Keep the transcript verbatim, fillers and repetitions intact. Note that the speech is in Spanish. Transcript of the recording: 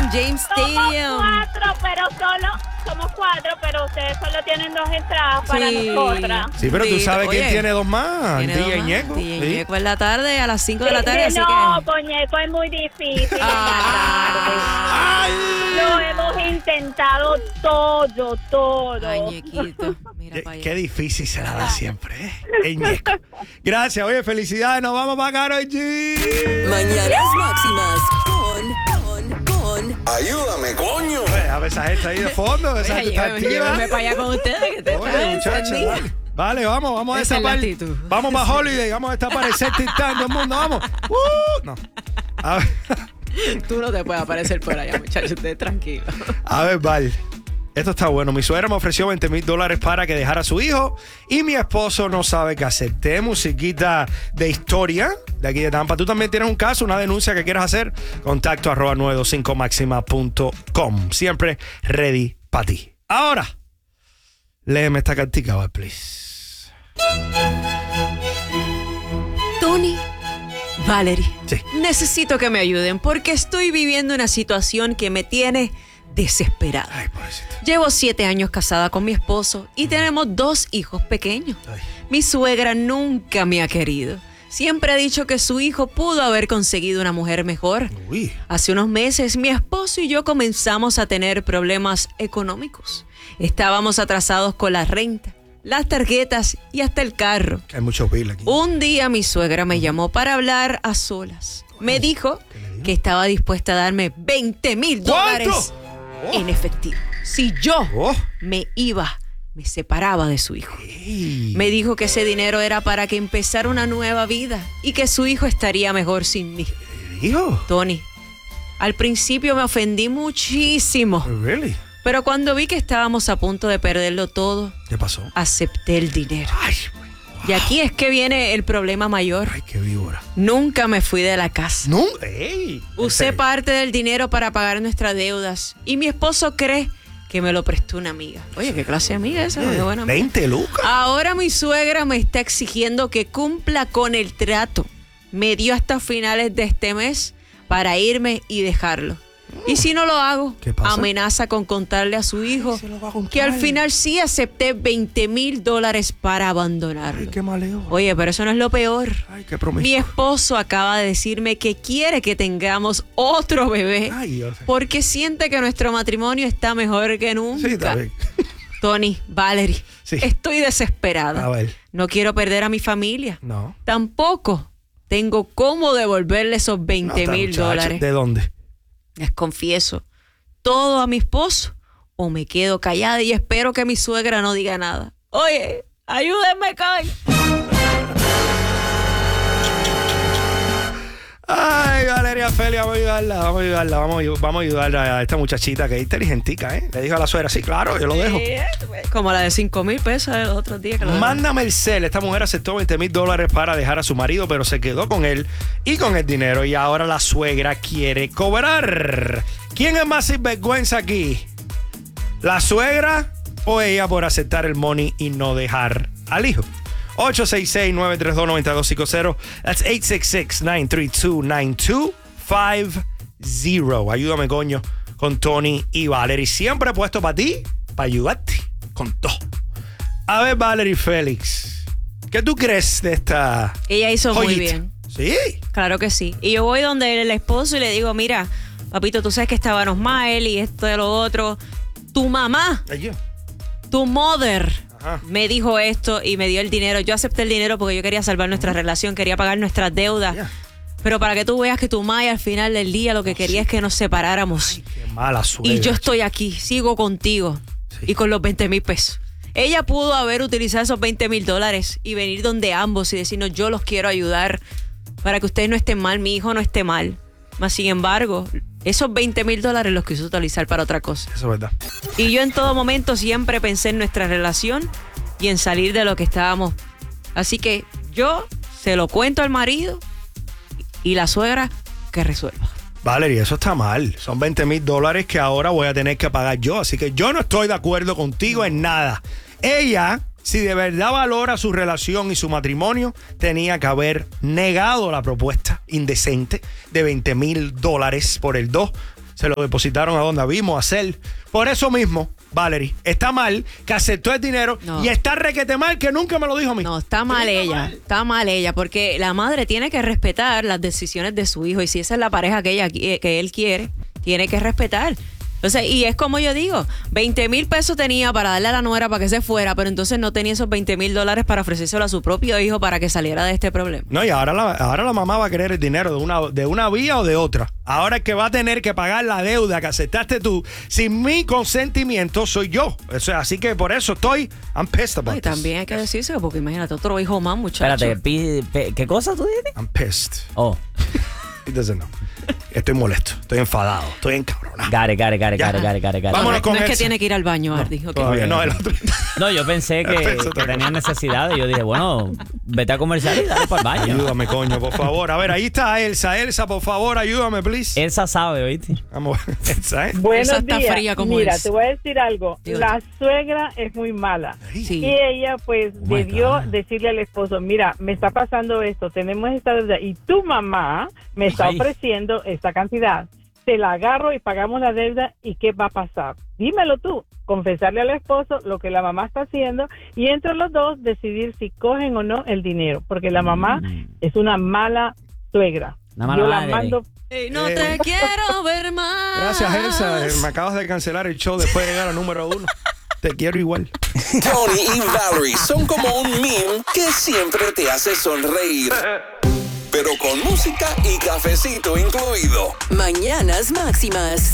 Raymond James Stadium. Somos cuatro, pero solo... Somos cuatro, pero ustedes solo tienen dos entradas para Sí. nosotras. Sí, pero tú sabes Oye, quién tiene dos más. Tiene D dos J más. Ñeco. D J Sí. Ñeco en la tarde, a las cinco de la tarde, así no, que... Coñeco es muy difícil. Ah. Lo hemos intentado todo, todo. Ay, Ñequito, mira Qué, para allá. qué difícil se la da siempre, ¿eh? El Ñeco. Gracias, oye, felicidades. Nos vamos para Karol G. Mañanas Máximas con, con, con. Ayúdame, coño. Oye, a ver esa gente ahí de fondo. Esa gente está Llévame, llévame activa. para allá con ustedes, que te Oye, traen muchachos, encendida. vale. Vale, vamos, vamos a Esa es la destapar. actitud. Vamos para Holiday, vamos a destapar el Celtic Time, todo el mundo, vamos. Uh, no. A ver, Tú no te puedes aparecer por allá, muchachos, ustedes tranquilos. a ver, Val. Esto está bueno. Mi suegra me ofreció veinte mil dólares para que dejara a su hijo y mi esposo no sabe qué hacer. Te musiquita de historia de aquí de Tampa. Tú también tienes un caso, una denuncia que quieras hacer. Contacto arroba nueve dos cinco máxima punto com. Siempre ready para ti. Ahora, léeme esta cartica, Val, please. Tony, Valerie, Sí. necesito que me ayuden porque estoy viviendo una situación que me tiene desesperada. Ay, pobrecito. Llevo siete años casada con mi esposo y tenemos dos hijos pequeños. Ay. Mi suegra nunca me ha querido. Siempre ha dicho que su hijo pudo haber conseguido una mujer mejor. Uy. Hace unos meses mi esposo y yo comenzamos a tener problemas económicos. Estábamos atrasados con la renta, las tarjetas y hasta el carro. Hay mucho bill aquí. Un día mi suegra me llamó para hablar a solas. Me dijo que estaba dispuesta a darme veinte mil dólares en efectivo. Si yo Oh. me iba, me separaba de su hijo. Ey. Me dijo que ese dinero era para que empezara una nueva vida y que su hijo estaría mejor sin mí. Hijo. Tony, al principio me ofendí muchísimo, Really? pero cuando vi que estábamos a punto de perderlo todo, ¿Qué pasó? acepté el dinero. Ay, Y aquí es que viene el problema mayor. ay, qué víbora. Nunca me fui de la casa. No, ey. Usé Ese- parte del dinero para pagar nuestras deudas y mi esposo cree que me lo prestó una amiga. Oye, ¿qué clase de amiga esa? Qué buena amiga. veinte lucas. Ahora mi suegra me está exigiendo que cumpla con el trato. Me dio hasta finales de este mes para irme y dejarlo. Y si no lo hago, ¿Qué pasa? amenaza con contarle a su hijo se lo va a contar. que al final sí acepté veinte mil dólares para abandonarlo. Ay, qué maleo. Oye, pero eso no es lo peor. Ay, qué promiscuo. Mi esposo acaba de decirme que quiere que tengamos otro bebé Ay, Dios. porque siente que nuestro matrimonio está mejor que nunca. Sí, está bien. Tony, Valerie, Sí. estoy desesperada. A ver. No quiero perder a mi familia. No. Tampoco tengo cómo devolverle esos No veinte está, mil muchacho. dólares. ¿De dónde? Les confieso todo a mi esposo o me quedo callada y espero que mi suegra no diga nada. Oye, ayúdenme, coño. Ay, Valeria Feli, vamos a ayudarla, vamos a ayudarla, vamos a, ayu- vamos a ayudar a esta muchachita que es inteligentica, ¿eh? Le dijo a la suegra, sí, claro, yo lo dejo. Como la de cinco mil pesos de los otros días. Que lo Mándame el cel. Esta mujer aceptó veinte mil dólares para dejar a su marido, pero se quedó con él y con el dinero. Y ahora la suegra quiere cobrar. ¿Quién es más sinvergüenza aquí? ¿La suegra o ella por aceptar el money y no dejar al hijo? ocho seis seis, nueve tres dos, nueve dos cinco cero. That's eight six six, nine three two, nine two five zero. Ayúdame, coño, con Tony y Valerie. Siempre he puesto para ti, para ayudarte con todo. A ver, Valerie Félix, ¿qué tú crees de esta Ella hizo muy joyita? bien. Sí. Claro que sí. Y yo voy donde el esposo y le digo, mira, papito, tú sabes que estábamos mal y esto y lo otro. Tu mamá, Ay, yo. tu mother, Ajá. me dijo esto y me dio el dinero. Yo acepté el dinero porque yo quería salvar nuestra relación, quería pagar nuestras deudas. Yeah. Pero para que tú veas que tu madre al final del día lo que quería es que nos separáramos. Ay, qué mala suegra. Y yo estoy aquí, sigo contigo. Sí. Y con los veinte mil pesos. Ella pudo haber utilizado esos veinte mil dólares y venir donde ambos y decirnos, yo los quiero ayudar para que ustedes no estén mal, mi hijo no esté mal. Mas sin embargo, esos veinte mil dólares los quiso utilizar para otra cosa. Eso es verdad. Y yo en todo momento siempre pensé en nuestra relación y en salir de lo que estábamos. Así que yo se lo cuento al marido y la suegra que resuelva. Valerie, eso está mal. Son veinte mil dólares que ahora voy a tener que pagar yo. Así que yo no estoy de acuerdo contigo en nada. Ella, si de verdad valora su relación y su matrimonio, tenía que haber negado la propuesta indecente de veinte mil dólares por el dos se lo depositaron a donde vimos hacer. Por eso mismo, Valerie, está mal que aceptó el dinero No. y está requete mal que nunca me lo dijo a mí. No, está mal ella, está mal ella, porque la madre tiene que respetar las decisiones de su hijo y si esa es la pareja que ella qui- que él quiere, tiene que respetar. Entonces, y es como yo digo, veinte mil pesos tenía para darle a la nuera para que se fuera, pero entonces no tenía esos veinte mil dólares para ofrecérselo a su propio hijo para que saliera de este problema. No, y ahora la, ahora la mamá va a querer el dinero de una, de una vía o de otra. Ahora el que va a tener que pagar la deuda que aceptaste tú, sin mi consentimiento, soy yo. O sea, así que por eso estoy, I'm pissed about Y this. también hay que decirse, porque imagínate, otro hijo más, muchacho. Espérate, pi- pe- ¿qué cosa tú dices? I'm pissed. Oh, He doesn't know. Estoy molesto, estoy enfadado, estoy encabronado. got it, got it, got it, Ya. got it, got it, got it, got it. Vámonos no, con no es que esa. tiene que ir al baño, Ardi. ok. Todavía no, el otro. No, yo pensé que, Eso que otra tenía necesidades. Yo dije, bueno, vete a comercial y dale para el baño. Ayúdame, coño, por favor. A ver, ahí está Elsa. Elsa, por favor, ayúdame, please. Elsa sabe, ¿oíste? Vamos, Elsa, ¿eh? Buenos Esa está días. fría como Mira, es. te voy a decir algo. Dios. La suegra es muy mala. Sí. Y ella, pues, Oh my debió God. decirle al esposo, mira, me está pasando esto, tenemos esta deuda y tu mamá me está Ay. ofreciendo esta cantidad. Te la agarro y pagamos la deuda y ¿qué va a pasar? Dímelo tú. Confesarle al esposo lo que la mamá está haciendo y entre los dos decidir si cogen o no el dinero. Porque la mamá Mm. es una mala suegra. Una mala Yo la madre. mando... Ey, no Eh, te quiero ver más. Gracias, Elsa. Eh, Me acabas de cancelar el show después de llegar al número uno. Te quiero igual. Tony y Valerie son como un meme que siempre te hace sonreír. Pero con música y cafecito incluido. Mañanas Máximas.